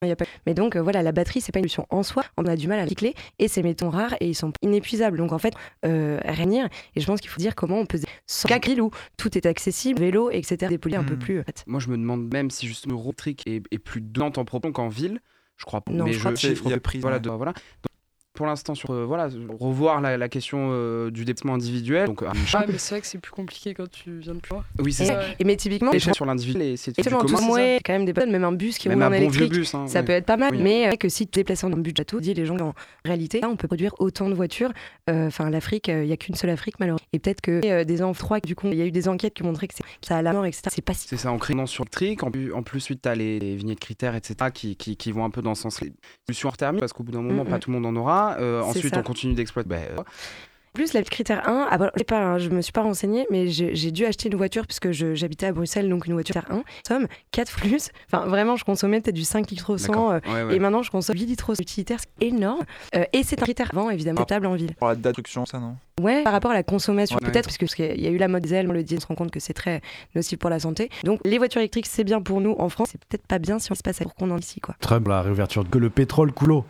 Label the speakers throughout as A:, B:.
A: Il y a pas... Mais donc voilà, la batterie, c'est pas une solution en soi. On a du mal à recycler et ces métaux rares et ils sont inépuisables. Donc en fait, rien. Et je pense qu'il faut dire comment on peut sans cacri où tout est accessible, vélo, etc. Dépolluer un peu plus.
B: Moi, je me demande même si justement le road électrique est plus dense en propos qu'en ville. Je crois pas.
A: Non,
B: mais
A: je crois
B: je
C: il y a prise.
B: voilà. Donc, pour l'instant, sur revoir la question du déplacement individuel. Donc,
D: mais c'est vrai que c'est plus compliqué quand tu viens de plus loin.
B: oui, c'est ça.
A: Et mais typiquement,
B: L'échelle sur l'individuel et c'est du commun.
A: Ouais, quand même des bonnes, même un bus qui roule
B: même
A: en
B: un bon vieux
A: électrique,
B: bus, hein,
A: ça peut être pas mal.
B: Oui.
A: Mais que si tu te déplaces en bus bateau, dit les gens en réalité, là, on peut produire autant de voitures. Enfin, l'Afrique, il y a qu'une seule Afrique malheureusement. Et peut-être que des enfants 3, du coup, il y a eu des enquêtes qui montraient que ça a la mort, etc. C'est pas si.
B: C'est ça, en créant sur électrique. En plus, suite, t'as les vignettes critères, etc. qui vont un peu dans ce sens. Les solutions hors thermique, parce qu'au bout d'un moment, pas tout le monde en aura. Ensuite, on continue d'exploiter.
A: En plus, la critère 1, je me suis pas renseignée, mais j'ai dû acheter une voiture puisque j'habitais à Bruxelles, donc une voiture critère 1. Somme 4 plus. Enfin, vraiment, je consommais peut-être du 5 litres au 100 et maintenant je consomme 8 litres au 100 utilitaire, c'est énorme. Et c'est un critère avant, évidemment, table en ville.
C: Pour la date de production, ça, non ?
A: Ouais, par rapport à la consommation, peut-être, parce qu'il y a eu la mode diesel, on le dit, on se rend compte que c'est très nocif pour la santé. Donc, les voitures électriques, c'est bien pour nous en France, c'est peut-être pas bien si on se passe pour qu'on en ici, quoi.
E: Trump, la réouverture que le pétrole coule.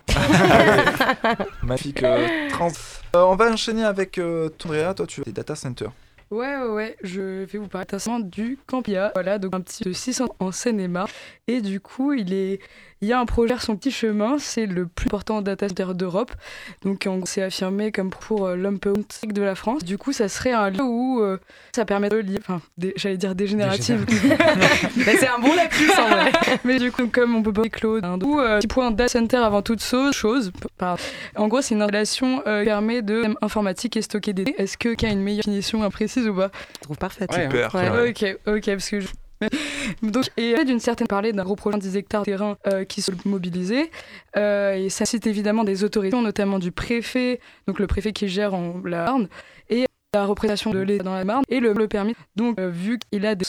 C: Magnifique. On va enchaîner avec Andrea, toi, tu as des data centers.
D: Ouais, je vais vous parler du Campia, voilà, donc un petit de 600 en Seine-et-Marne, et du coup, il y a un projet son petit chemin, c'est le plus important data center d'Europe, donc c'est affirmé comme pour l'Empire de la France. Du coup, ça serait un lieu où ça permet de lier, j'allais dire dégénérative, mais c'est un bon lapsus en vrai. Mais du coup, comme on peut pas Claude, petit point data center avant toute chose. En gros, c'est une installation qui permet de informatique et stocker des données. Est-ce qu'il y a une meilleure définition imprécise ou pas?
A: Je trouve parfaite.
C: Super.
D: Ouais. Ok, parce que donc, et d'une certaine parler d'un gros projet de 10 hectares de terrain qui sont mobilisés et ça cite évidemment des autorités, notamment du préfet, donc le préfet qui gère la Marne, et la représentation de l'État dans la Marne et le permis. Donc vu qu'il a des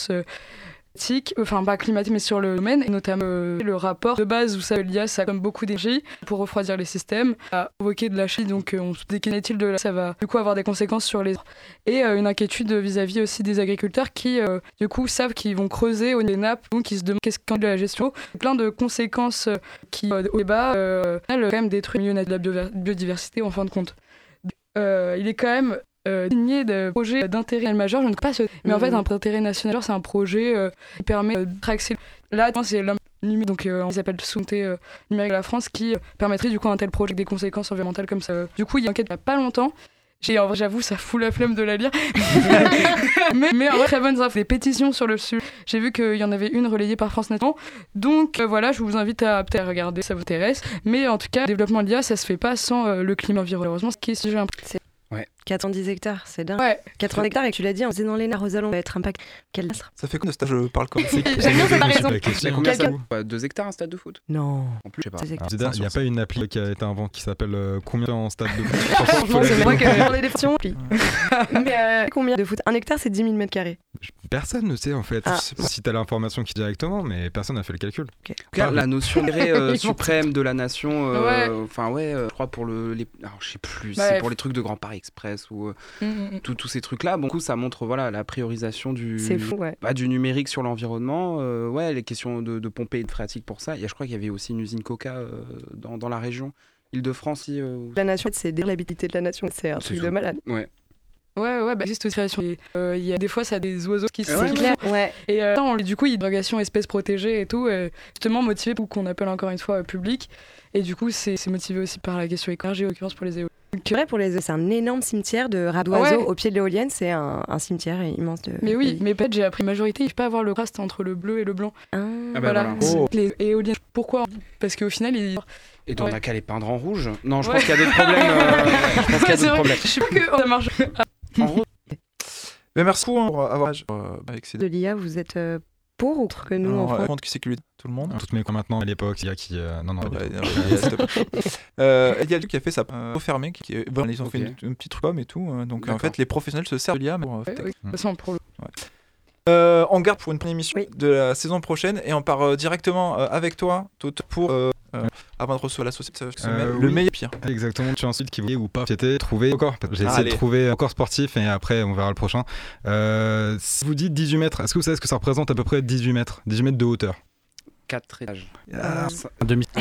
D: pas climatique mais sur le domaine, et notamment le rapport de base où ça l'IA a comme beaucoup d'énergie pour refroidir les systèmes, a provoqué de la chute, donc on se dit qu'est-il de là, ça va du coup avoir des conséquences sur les et une inquiétude vis-à-vis aussi des agriculteurs qui du coup savent qu'ils vont creuser au niveau des nappes, donc ils se demandent qu'est-ce qu'en est de la gestion, plein de conséquences qui au débat quand même détruit le milieu de la biodiversité en fin de compte. Il est quand même signé de projets d'intérêt majeur, je ne sais pas ce... mais en fait un intérêt national, c'est un projet qui permet de traxer. Là, c'est l'homme numérique, donc on s'appelle Souveraineté numérique de la France, qui permettrait du coup un tel projet avec des conséquences environnementales comme ça. Du coup, il y a une enquête il n'y a pas longtemps. En vrai, j'avoue, ça fout la flemme de la lire. mais en vrai, très bonnes infos. Des pétitions sur le sujet. J'ai vu qu'il y en avait une relayée par France National. Donc voilà, je vous invite à peut-être regarder, ça vous intéresse. Mais en tout cas, le développement de l'IA, ça se fait pas sans le climat environnemental. Heureusement, ce qui est sujet important.
B: Ouais.
A: 90 hectares, c'est dingue.
D: Ouais.
A: 80 hectares, et tu l'as dit, on faisait dans les Nars aux Allons, va être impact. Quel astre.
C: Ça fait combien de stage je parle comme ça?
A: J'aime bien cette raison.
B: Combien ça coûte 2 hectares un stade de foot?
A: Non.
B: En plus, je sais pas.
E: Il n'y a pas une appli qui a été inventée qui s'appelle Combien en stade de foot?
A: Franchement, c'est vrai que j'en ai des questions. Mais combien de foot? 1 hectare, c'est 10 000 mètres carrés.
E: Personne ne sait en fait. Je sais pas si tu as l'information qui directement, mais personne n'a fait le calcul.
B: La notion suprême de la nation, je crois pour alors, je sais plus, c'est pour les trucs de Grand Paris Express ou tous ces trucs-là. Bon, du coup, ça montre la priorisation du numérique sur l'environnement. Les questions de pompées et de phréatique pour ça. Je crois qu'il y avait aussi une usine Coca dans la région. Île-de-France.
A: La nation, c'est l'habitabilité de la nation. C'est un truc de malade.
B: Ouais.
D: Ouais, juste aussi il y a des fois ça a des oiseaux qui se
A: c'est clair.
D: Et du coup il y a une dérogation espèces protégées et tout, justement motivé pour qu'on appelle encore une fois public, et du coup c'est motivé aussi par la question écologique, en l'occurrence pour les éoliennes.
A: C'est un énorme cimetière de rats d'oiseaux au pied de l'éolienne, c'est un cimetière immense de...
D: Mais oui, mais peut-être j'ai appris majorité, il ne faut pas avoir le contraste entre le bleu et le blanc.
B: Voilà.
D: Les éoliennes, pourquoi? Parce qu'au final
B: et on n'a qu'à les peindre en rouge. Non, je pense qu'il y a d'autres problèmes.
D: Je sais pas que ça marche.
C: En gros. Mais merci beaucoup pour avoir avec ces
A: de l'IA, vous êtes pour ou contre que nous en France?
C: Qui sécurise tout le monde.
E: Toutes mes maintenant à l'époque, il y a qui non.
C: Il y a lui qui a fait ça fermé, ils ont fait une petite com et tout, donc en fait les professionnels se servent de l'IA pour on garde pour une première émission de la saison prochaine, et on part directement avec toi pour avant de recevoir la société le meilleur pire.
E: Exactement, tu as un site qui voulait ou pas. J'ai essayé de trouver encore sportif, et après on verra le prochain. Si vous dites 18 mètres, est-ce que vous savez ce que ça représente à peu près 18 mètres de hauteur?
B: 4 étages.
E: Demi.